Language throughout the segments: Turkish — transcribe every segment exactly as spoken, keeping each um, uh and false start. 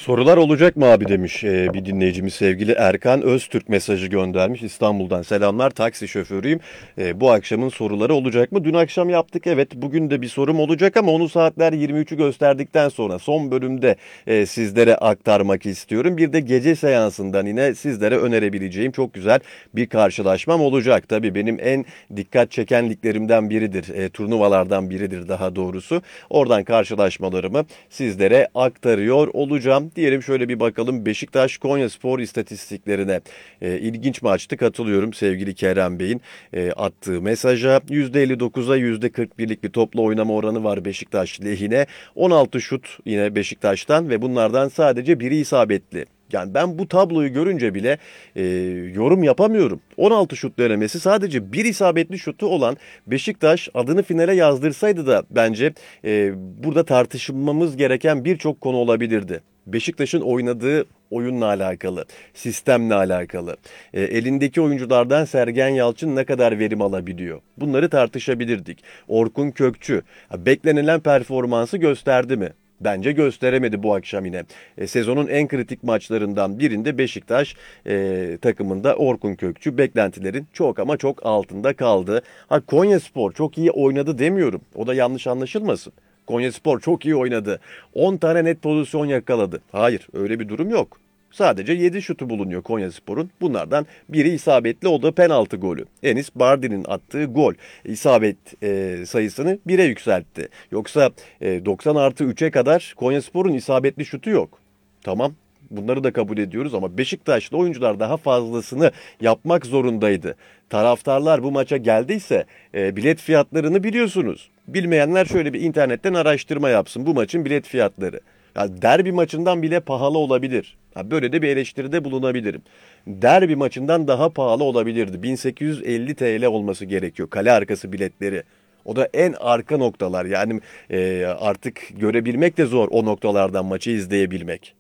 Sorular olacak mı abi demiş ee, bir dinleyicimiz sevgili Erkan Öztürk mesajı göndermiş. İstanbul'dan selamlar, taksi şoförüyüm. Ee, bu akşamın soruları olacak mı? Dün akşam yaptık, evet, bugün de bir sorum olacak ama onu saatler yirmi üçü gösterdikten sonra son bölümde e, sizlere aktarmak istiyorum. Bir de gece seansından yine sizlere önerebileceğim çok güzel bir karşılaşmam olacak. Tabii benim en dikkat çeken liglerimden biridir, e, turnuvalardan biridir daha doğrusu. Oradan karşılaşmalarımı sizlere aktarıyor olacağım. Diyelim şöyle bir bakalım Beşiktaş Konyaspor istatistiklerine. E, ilginç maçtı, katılıyorum sevgili Kerem Bey'in e, attığı mesaja. yüzde elli dokuza yüzde kırk birlik bir toplu oynama oranı var Beşiktaş lehine. on altı şut yine Beşiktaş'tan ve bunlardan sadece biri isabetli. Yani ben bu tabloyu görünce bile e, yorum yapamıyorum. on altı şut denemesi, sadece bir isabetli şutu olan Beşiktaş adını finale yazdırsaydı da bence e, burada tartışmamız gereken birçok konu olabilirdi. Beşiktaş'ın oynadığı oyunla alakalı, sistemle alakalı, e, elindeki oyunculardan Sergen Yalçın ne kadar verim alabiliyor? Bunları tartışabilirdik. Orkun Kökçü, beklenilen performansı gösterdi mi? Bence gösteremedi bu akşam yine. E, sezonun en kritik maçlarından birinde Beşiktaş e, takımında Orkun Kökçü beklentilerin çok ama çok altında kaldı. Ha, Konyaspor çok iyi oynadı demiyorum. O da yanlış anlaşılmasın. Konyaspor çok iyi oynadı. on tane net pozisyon yakaladı. Hayır, öyle bir durum yok. Sadece yedi şutu bulunuyor Konyaspor'un. Bunlardan biri isabetli, o da penaltı golü. Enis Bardi'nin attığı gol isabet e, sayısını bire yükseltti. Yoksa e, doksan artı üçe kadar Konyaspor'un isabetli şutu yok. Tamam, bunları da kabul ediyoruz ama Beşiktaşlı oyuncular daha fazlasını yapmak zorundaydı. Taraftarlar bu maça geldiyse e, bilet fiyatlarını biliyorsunuz. Bilmeyenler şöyle bir internetten araştırma yapsın, bu maçın bilet fiyatları. Ya derbi maçından bile pahalı olabilir. Ha, böyle de bir eleştiride bulunabilirim. Derbi maçından daha pahalı olabilirdi. bin sekiz yüz elli T L olması gerekiyor kale arkası biletleri. O da en arka noktalar. Yani e, artık görebilmek de zor o noktalardan maçı izleyebilmek.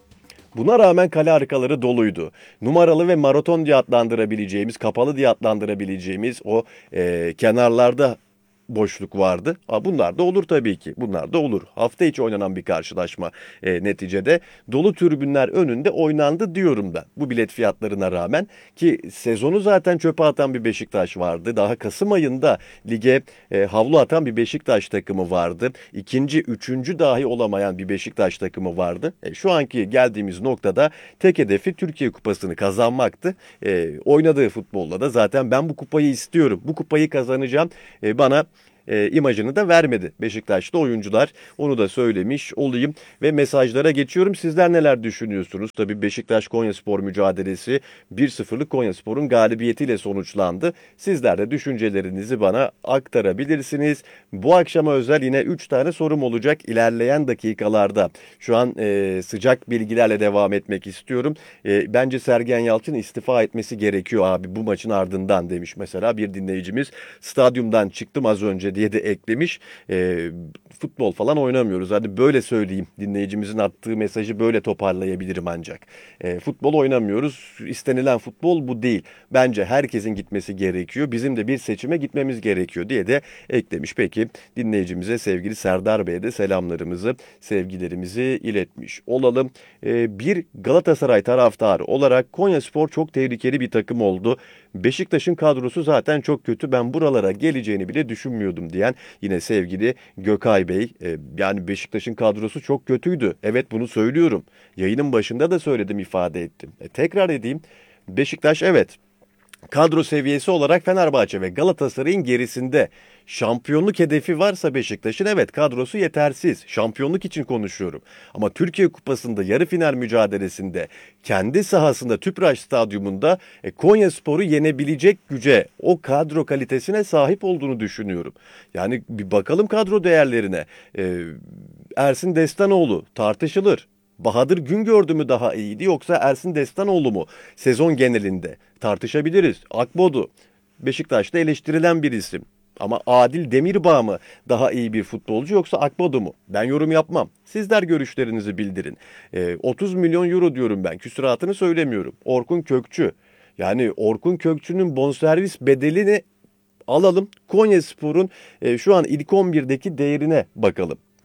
Buna rağmen kale arkaları doluydu. Numaralı ve maraton diye adlandırabileceğimiz, kapalı diye adlandırabileceğimiz o e, kenarlarda boşluk vardı. Aa, bunlar da olur tabii ki. Bunlar da olur. Hafta içi oynanan bir karşılaşma e, neticede. Dolu tribünler önünde oynandı diyorum ben. Bu bilet fiyatlarına rağmen, ki sezonu zaten çöpe atan bir Beşiktaş vardı. Daha Kasım ayında lige e, havlu atan bir Beşiktaş takımı vardı. İkinci, üçüncü dahi olamayan bir Beşiktaş takımı vardı. E, şu anki geldiğimiz noktada tek hedefi Türkiye Kupası'nı kazanmaktı. E, oynadığı futbolla da zaten ben bu kupayı istiyorum, bu kupayı kazanacağım, e, bana e, imajını da vermedi Beşiktaşlı oyuncular. Onu da söylemiş olayım ve mesajlara geçiyorum. Sizler neler düşünüyorsunuz? Tabii Beşiktaş Konyaspor mücadelesi bir sıfırlık Konyaspor'un galibiyetiyle sonuçlandı. Sizler de düşüncelerinizi bana aktarabilirsiniz. Bu akşama özel yine üç tane sorum olacak ilerleyen dakikalarda. Şu an e, sıcak bilgilerle devam etmek istiyorum. E, bence Sergen Yalçın istifa etmesi gerekiyor abi bu maçın ardından demiş mesela bir dinleyicimiz. Stadyumdan çıktım az önce diye de eklemiş. E, futbol falan oynamıyoruz. Hadi böyle söyleyeyim. Dinleyicimizin attığı mesajı böyle toparlayabilirim ancak. E, futbol oynamıyoruz. İstenilen futbol bu değil. Bence herkesin gitmesi gerekiyor. Bizim de bir seçime gitmemiz gerekiyor diye de eklemiş. Peki dinleyicimize sevgili Serdar Bey'e de selamlarımızı, sevgilerimizi iletmiş olalım. E, bir Galatasaray taraftarı olarak Konyaspor çok tehlikeli bir takım oldu. Beşiktaş'ın kadrosu zaten çok kötü. Ben buralara geleceğini bile düşünmüyordum diyen yine sevgili Gökay Bey. E, yani Beşiktaş'ın kadrosu çok kötüydü. Evet, bunu söylüyorum. Yayının başında da söyledim, ifade ettim. E, tekrar edeyim. Beşiktaş, evet, kadro seviyesi olarak Fenerbahçe ve Galatasaray'ın gerisinde. Şampiyonluk hedefi varsa Beşiktaş'ın, evet, kadrosu yetersiz. Şampiyonluk için konuşuyorum. Ama Türkiye Kupası'nda yarı final mücadelesinde kendi sahasında Tüpraş Stadyumunda e, Konyaspor'u yenebilecek güce, o kadro kalitesine sahip olduğunu düşünüyorum. Yani bir bakalım kadro değerlerine. E, Ersin Destanoğlu tartışılır. Bahadır Güngördü mü daha iyiydi yoksa Ersin Destanoğlu mu sezon genelinde, tartışabiliriz. Akbodu Beşiktaş'ta eleştirilen bir isim. Ama Adil Demirbağ mı daha iyi bir futbolcu yoksa Akbodu mu? Ben yorum yapmam. Sizler görüşlerinizi bildirin. E, otuz milyon euro diyorum ben. Küsuratını söylemiyorum. Orkun Kökçü. Yani Orkun Kökçü'nün bonservis bedelini alalım. Konyaspor'un e, şu an ilk on birdeki değerine bakalım.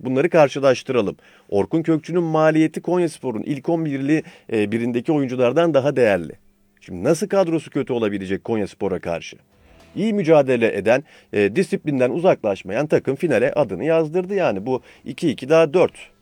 Bunları karşılaştıralım. Orkun Kökçü'nün maliyeti Konyaspor'un ilk on birli e, birindeki oyunculardan daha değerli. Şimdi nasıl kadrosu kötü olabilecek Konyaspor'a karşı? İyi mücadele eden, e, disiplinden uzaklaşmayan takım finale adını yazdırdı yani. Bu iki iki daha dört.